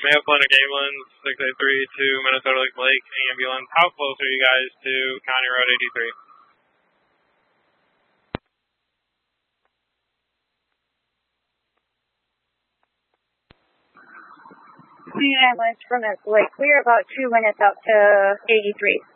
Mayo Clinic ambulance 683 to Minnesota Lake ambulance. How close are you guys to County Road 83? Ambulance from Lake. We're about 2 minutes out to 83.